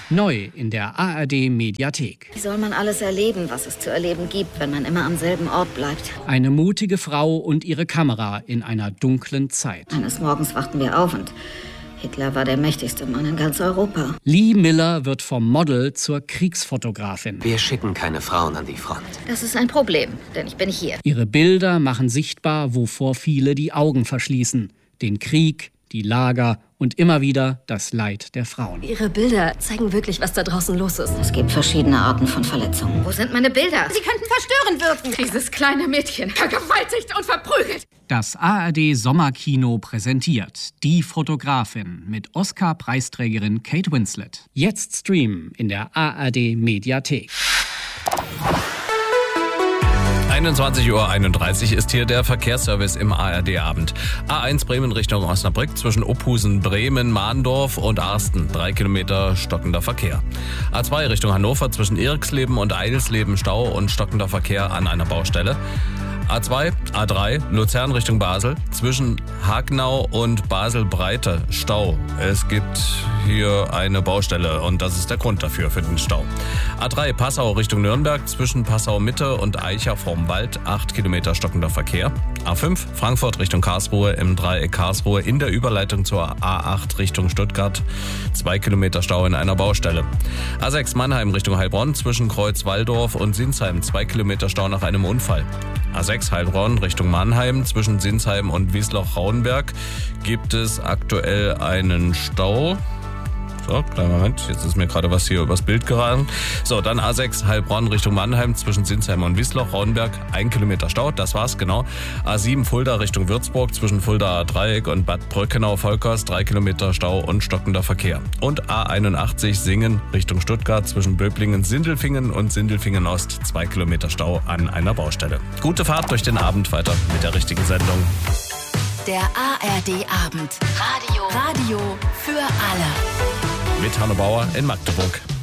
Neu in der ARD-Mediathek. Wie soll man alles erleben, was es zu erleben gibt, wenn man immer am selben Ort bleibt? Eine mutige Frau und ihre Kamera in einer dunklen Zeit. Eines Morgens wachten wir auf und Hitler war der mächtigste Mann in ganz Europa. Lee Miller wird vom Model zur Kriegsfotografin. Wir schicken keine Frauen an die Front. Das ist ein Problem, denn ich bin hier. Ihre Bilder machen sichtbar, wovor viele die Augen verschließen. Den Krieg, die Lager und immer wieder das Leid der Frauen. Ihre Bilder zeigen wirklich, was da draußen los ist. Es gibt verschiedene Arten von Verletzungen. Wo sind meine Bilder? Sie könnten verstörend wirken. Dieses kleine Mädchen, vergewaltigt und verprügelt. Das ARD-Sommerkino präsentiert Die Fotografin mit Oscar-Preisträgerin Kate Winslet. Jetzt streamen in der ARD-Mediathek. 21:31 Uhr ist hier der Verkehrsservice im ARD-Abend. A1 Bremen Richtung Osnabrück zwischen Ophusen, Bremen, Mahndorf und Arsten. 3 Kilometer stockender Verkehr. A2 Richtung Hannover zwischen Irxleben und Eidelsleben Stau und stockender Verkehr an einer Baustelle. A2, A3, Luzern Richtung Basel, zwischen Hagnau und Basel-Breite Stau. Es gibt hier eine Baustelle und das ist der Grund dafür, für den Stau. A3, Passau Richtung Nürnberg, zwischen Passau Mitte und Eicher vorm Wald, 8 Kilometer stockender Verkehr. A5, Frankfurt Richtung Karlsruhe, im Dreieck Karlsruhe in der Überleitung zur A8 Richtung Stuttgart, 2 Kilometer Stau in einer Baustelle. A6, Mannheim Richtung Heilbronn, zwischen Kreuz-Walldorf und Sinsheim, 2 Kilometer Stau nach einem Unfall. A6 Heilbronn Richtung Mannheim, zwischen Sinsheim und Wiesloch-Rauenberg gibt es aktuell einen Stau. So, kleinen Moment, jetzt ist mir gerade was hier übers Bild geraten. So, dann A6 Heilbronn Richtung Mannheim, zwischen Sinsheim und Wiesloch-Rauenberg, 1 Kilometer Stau, das war's, genau. A7 Fulda Richtung Würzburg, zwischen Fuldaer Dreieck und Bad Brückenau-Volkers, 3 Kilometer Stau und stockender Verkehr. Und A81 Singen Richtung Stuttgart, zwischen Böblingen-Sindelfingen und Sindelfingen-Ost, 2 Kilometer Stau an einer Baustelle. Gute Fahrt durch den Abend weiter mit der richtigen Sendung. Der ARD-Abend. Radio für alle. Mit Hanno Bauer in Magdeburg.